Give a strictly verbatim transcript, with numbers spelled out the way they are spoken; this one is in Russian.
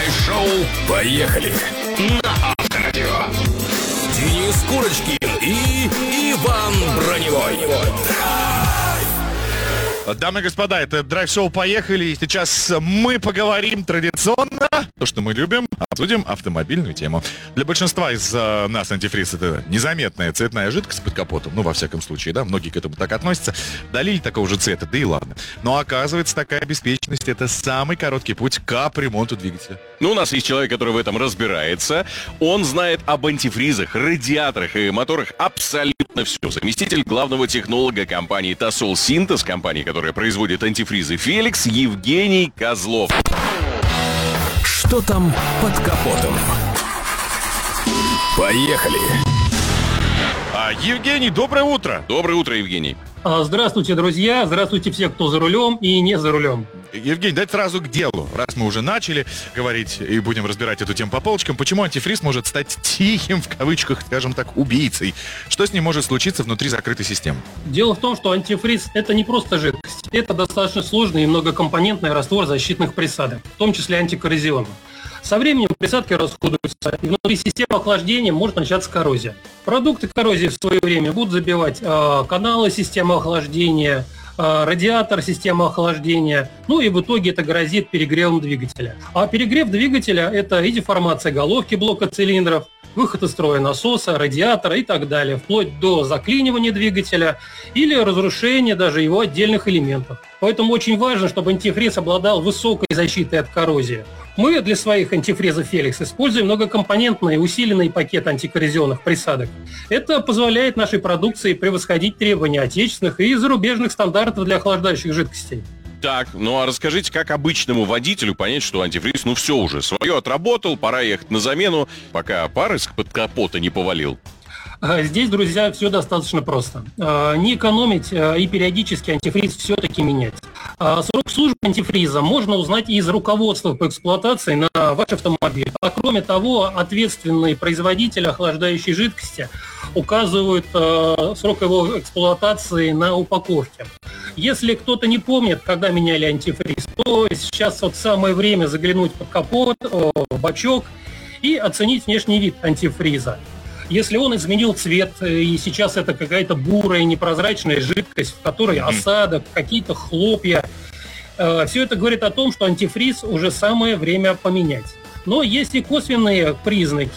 Драйв-шоу «Поехали» на Авторадио. Денис Курочкин и Иван Броневой. Дамы и господа, это драйв-шоу «Поехали». И сейчас мы поговорим традиционно, то, что мы любим, обсудим автомобильную тему. Для большинства из uh, нас антифриз — это незаметная цветная жидкость под капотом. Ну, во всяком случае, да, многие к этому так относятся. Долили такого же цвета, да и ладно. Но оказывается, такая беспечность — это самый короткий путь к капремонту двигателя. Ну, у нас есть человек, который в этом разбирается. Он знает об антифризах, радиаторах и моторах абсолютно все. Заместитель главного технолога компании «Тосол Синтез», компании, которая производит антифризы «Феликс», Евгений Козлов. Что там под капотом? Поехали! А, Евгений, доброе утро! Доброе утро, Евгений. Здравствуйте, друзья! Здравствуйте все, кто за рулем и не за рулем. Евгений, давайте сразу к делу. Раз мы уже начали говорить и будем разбирать эту тему по полочкам, почему антифриз может стать тихим, в кавычках, скажем так, убийцей? Что с ним может случиться внутри закрытой системы? Дело в том, что антифриз – это не просто жидкость. Это достаточно сложный и многокомпонентный раствор защитных присадок, в том числе антикоррозионных. Со временем присадки расходуются, и внутри системы охлаждения может начаться коррозия. Продукты коррозии в свое время будут забивать э, каналы системы охлаждения, э, радиатор системы охлаждения, ну и в итоге это грозит перегревом двигателя. А перегрев двигателя – это и деформация головки блока цилиндров, выход из строя насоса, радиатора и так далее, вплоть до заклинивания двигателя или разрушения даже его отдельных элементов. Поэтому очень важно, чтобы антифриз обладал высокой защитой от коррозии. Мы для своих антифризов «Феликс» используем многокомпонентный усиленный пакет антикоррозионных присадок. Это позволяет нашей продукции превосходить требования отечественных и зарубежных стандартов для охлаждающих жидкостей. Так, ну а расскажите, как обычному водителю понять, что антифриз, ну все уже, свое отработал, пора ехать на замену, пока пар из-под капота не повалил? Здесь, друзья, все достаточно просто. Не экономить и периодически антифриз все-таки менять. Срок службы антифриза можно узнать из руководства по эксплуатации на ваш автомобиль. А кроме того, ответственные производители охлаждающей жидкости указывают срок его эксплуатации на упаковке. Если кто-то не помнит, когда меняли антифриз, то сейчас вот самое время заглянуть под капот, в бачок и оценить внешний вид антифриза. Если он изменил цвет, и сейчас это какая-то бурая, непрозрачная жидкость, в которой осадок, какие-то хлопья, все это говорит о том, что антифриз уже самое время поменять. Но есть и косвенные признаки.